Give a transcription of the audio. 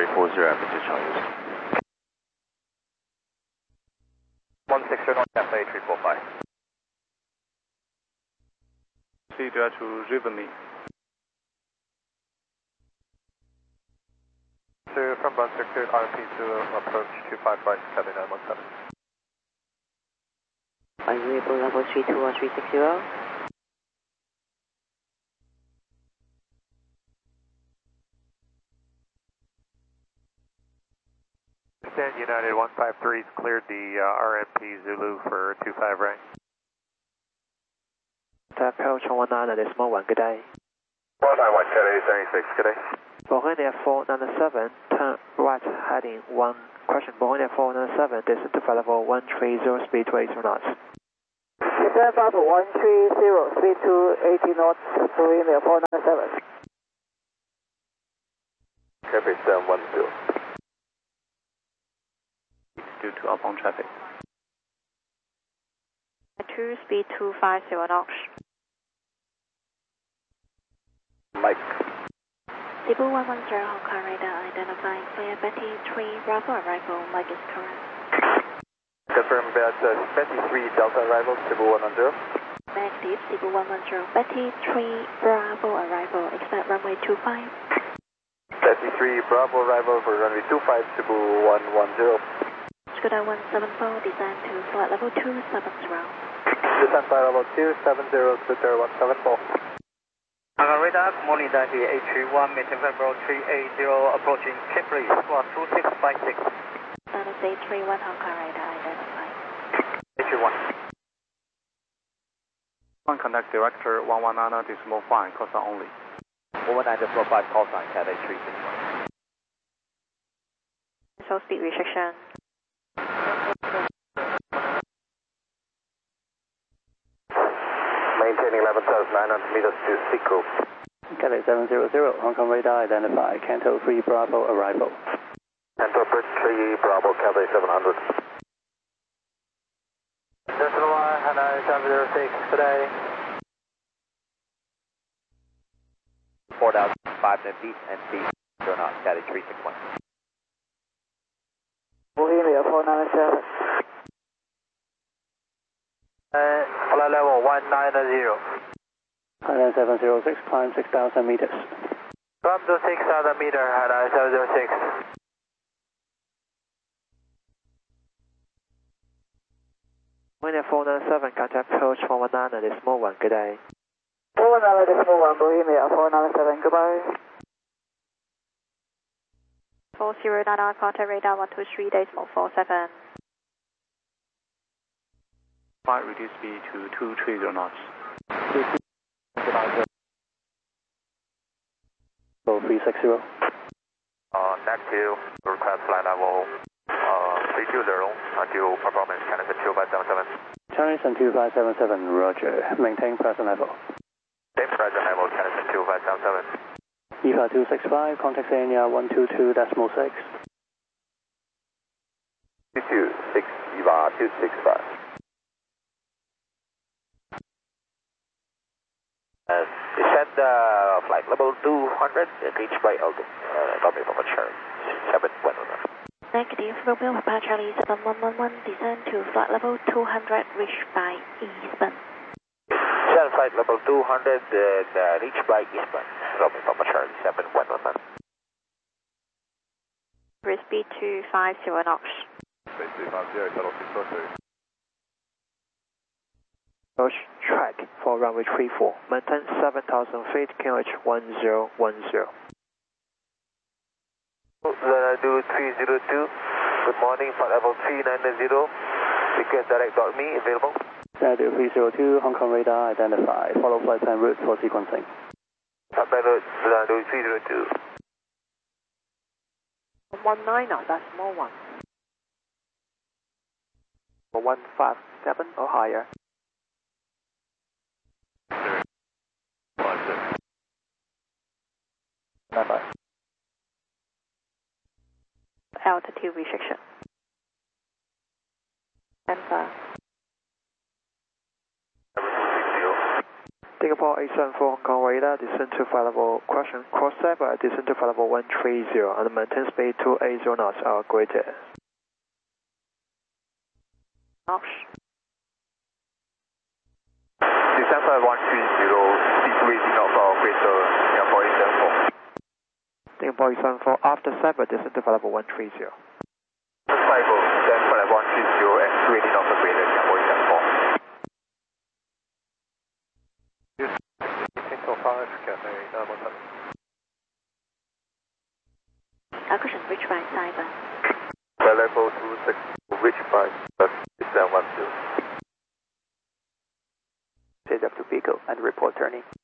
1340 altitude Chinese. 160 North Cafe 345. CDR to Rivoli. From Buster cleared RP to approach 25 right, Cabin 917. Variable level 321-360. Stand United 153's cleared the RMP Zulu for 25 right. Approach 119.1, good day. 191 Cat 876, good day. Bohemia 497, turn right heading 1, question Bohemia 497, descent to flight level 130, speed to 80 knots. Descent flight level 130, speed to 80 knots, Bohemia 497. Cafe 710. Due to outbound traffic. 2 speed 250 knots. Mike. Cebu 110 Hong Kong radar identifying clear Betty 3 Bravo arrival, Mike is correct. Confirm that Betty 3 Delta arrival, Cebu 110. Negative, Cebu 110 Betty 3 Bravo arrival, expect runway 25. Betty 3 Bravo arrival for runway 25, Cebu 110. Scooter 174, descend to flight level 270. Descent flight level 270, Scooter 174. Radar, good morning, Daihy A31, maintain February 380, approaching Kipri, squad 2656. Status A31 Hong Kong radar identified. A31. One contact director 119.5, call sign only. 119.5, call sign Cat 836. So speed restriction. Maintaining 11,900 meters to Siku. Cadet 700, Hong Kong radar identified, Canto 3 Bravo arrival. Canto 3 Bravo, Cafe 700. Decimal Hanoi 706 today. 4,500 feet and speed, turn on, Cat 361. Bohemia 497. Flight level 190. Hanoi 706, climb 6,000 meters. Climb to 6,000 meter, Hanoi 706. Bohemia 497, contact approach 119.1, good day. 419.1, Bohemia 497, goodbye. 4099, contact radar 123.47. Flight reduce speed to 230 knots. 360. Negative, request flight level 320 until performance Canada 2577. Chinese and 2577, roger. Maintain present level. Same present level Canada 2577. EVA 265, contact ANR 122.6. 226, EVA 265. Descend flight level 200 and reach by Elgin. Tommy from Charlie 711. Negative, Romeo Papa Charlie 7111, descend to flight level 200, reach by Eastbourne. Descend flight level 200 and reach by Eastbourne. Romeo Papa Charlie 711. Speed 250 knots. Space 250, shuttle 642. Approach track for runway 34. Maintain 7,000 feet, QH 1010. Xanadu 302. Good morning, flight level 390. Request direct.me available. Xanadu 302, Hong Kong radar identified. Follow flight plan route for sequencing. Flight plan route, Xanadu 302. 19, that's small one. 157 or higher. 95. Altitude restriction. Answer. Singapore 874 Hong Kong radar, descend to flight level, question, cross Cyber, descend to flight level 130 and maintain speed 280 knots, greater. Off. Descend flight 130, speed 280 knots, greater, Singapore 874. Singapore 874, after Cyber, descend to flight level 130. Cyber, descend flight 130 and 280 knots, greater, Singapore 874. Caution, reach by Cyber. Flight level 26, reach by descend 10. JW Beagle and report turning.